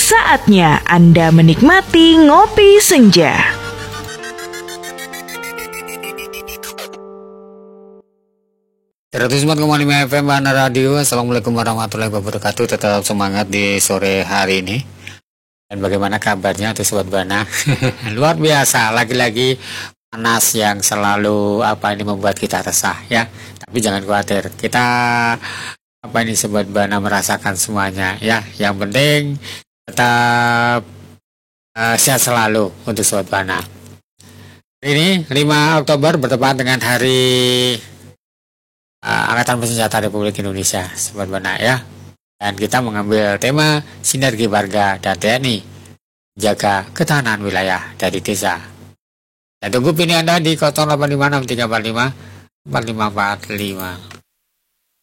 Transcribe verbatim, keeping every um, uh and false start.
saatnya Anda menikmati Ngopi Senja. seratus empat koma lima F M Bana Radio. Assalamualaikum warahmatullahi wabarakatuh. Tetap semangat di sore hari ini. Dan bagaimana kabarnya untuk Sobat Bana? Luar biasa, lagi-lagi panas yang selalu apa ini membuat kita resah ya. Tapi jangan khawatir, kita apa ini Sobat Bana merasakan semuanya ya. Yang penting tetap uh, sehat selalu untuk Sobat Bana. Ini lima Oktober bertepatan dengan hari uh, Angkatan Bersenjata Republik Indonesia, Sobat Bana ya. Dan kita mengambil tema sinergi warga dan T N I jaga ketahanan wilayah dari desa. Dan tunggu pilih Anda di nol delapan lima enam tiga empat lima empat lima empat lima.